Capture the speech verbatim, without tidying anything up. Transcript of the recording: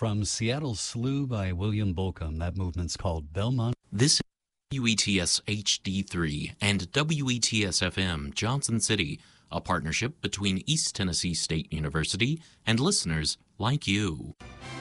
from Seattle Slough by William Bolcom. That movement's called Belmont. This is W E T S H D three and W E T S F M Johnson City, a partnership between East Tennessee State University and listeners like you.